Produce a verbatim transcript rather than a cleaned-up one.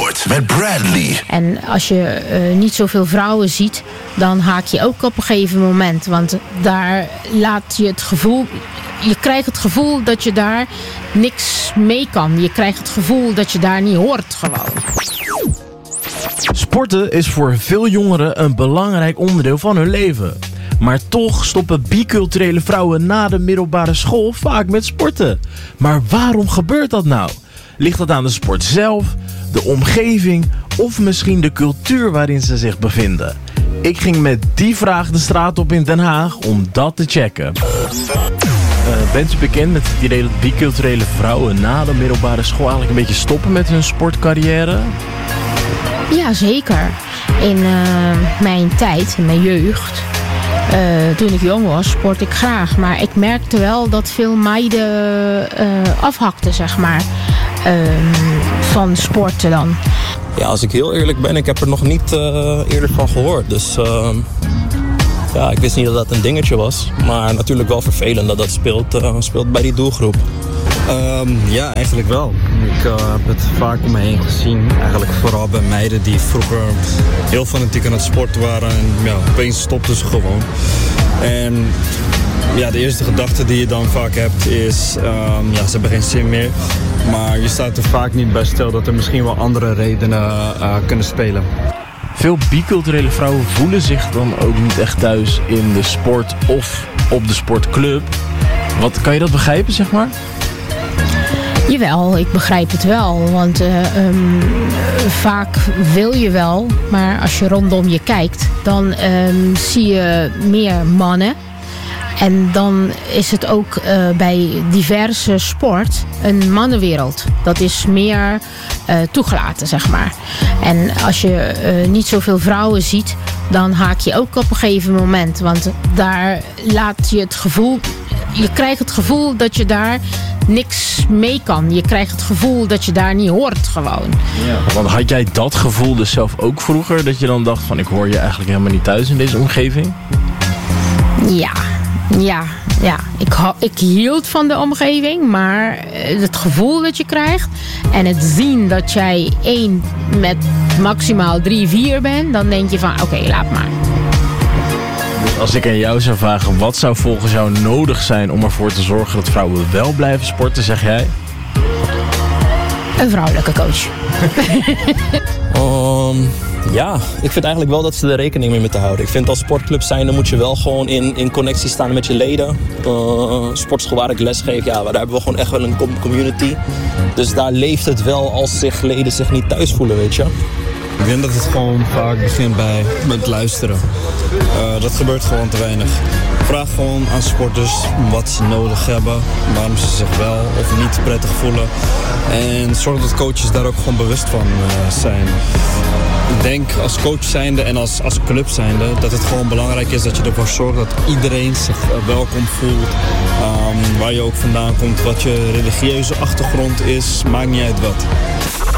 Sport met Bradley. En als je uh, niet zoveel vrouwen ziet, dan haak je ook op een gegeven moment. Want daar laat je het gevoel... Je krijgt het gevoel dat je daar niks mee kan. Je krijgt het gevoel dat je daar niet hoort gewoon. Sporten is voor veel jongeren een belangrijk onderdeel van hun leven. Maar toch stoppen biculturele vrouwen na de middelbare school vaak met sporten. Maar waarom gebeurt dat nou? Ligt dat aan de sport zelf, de omgeving of misschien de cultuur waarin ze zich bevinden? Ik ging met die vraag de straat op in Den Haag om dat te checken. Uh, bent u bekend met het idee dat biculturele vrouwen na de middelbare school eigenlijk een beetje stoppen met hun sportcarrière? Ja, zeker. In uh, mijn tijd, in mijn jeugd, uh, toen ik jong was, sport ik graag. Maar ik merkte wel dat veel meiden uh, afhakten, zeg maar, uh, van sporten dan. Ja, als ik heel eerlijk ben, ik heb er nog niet uh, eerder van gehoord. Dus uh, ja, ik wist niet dat dat een dingetje was. Maar natuurlijk wel vervelend dat dat speelt, uh, speelt bij die doelgroep. Um, ja, eigenlijk wel. Ik uh, heb het vaak om me heen gezien. Eigenlijk vooral bij meiden die vroeger heel fanatiek aan het sporten waren. En ja, opeens stopten ze gewoon. En ja, de eerste gedachte die je dan vaak hebt is, um, ja, ze hebben geen zin meer. Maar je staat er vaak niet bij stil dat er misschien wel andere redenen uh, kunnen spelen. Veel biculturele vrouwen voelen zich dan ook niet echt thuis in de sport of op de sportclub. Wat, kan je dat begrijpen, zeg maar? Jawel, ik begrijp het wel. Want uh, um, vaak wil je wel, maar als je rondom je kijkt, dan um, zie je meer mannen. En dan is het ook uh, bij diverse sport een mannenwereld. Dat is meer uh, toegelaten, zeg maar. En als je uh, niet zoveel vrouwen ziet, dan haak je ook op een gegeven moment. Want daar laat je het gevoel... Je krijgt het gevoel dat je daar niks mee kan. Je krijgt het gevoel dat je daar niet hoort gewoon. Ja. Want had jij dat gevoel dus zelf ook vroeger? Dat je dan dacht van, ik hoor je eigenlijk helemaal niet thuis in deze omgeving? Ja, ja, ja. Ik, ha- ik hield van de omgeving, maar het gevoel dat je krijgt en het zien dat jij één met maximaal drie, vier bent, dan denk je van, oké, okay, laat maar. Dus als ik aan jou zou vragen, wat zou volgens jou nodig zijn om ervoor te zorgen dat vrouwen wel blijven sporten, zeg jij? Een vrouwelijke coach. um, ja, ik vind eigenlijk wel dat ze er rekening mee moeten houden. Ik vind als sportclub zijn, dan moet je wel gewoon in, in connectie staan met je leden. Uh, sportschool waar ik les geef, ja, daar hebben we gewoon echt wel een community. Dus daar leeft het wel als zich leden zich niet thuis voelen, weet je. Ik denk dat het gewoon vaak begint bij met luisteren. Uh, dat gebeurt gewoon te weinig. Vraag gewoon aan sporters wat ze nodig hebben, waarom ze zich wel of niet prettig voelen. En zorg dat coaches daar ook gewoon bewust van uh, zijn. Ik denk als coach zijnde en als, als club zijnde dat het gewoon belangrijk is dat je ervoor zorgt dat iedereen zich welkom voelt. Um, waar je ook vandaan komt, wat je religieuze achtergrond is, maakt niet uit wat.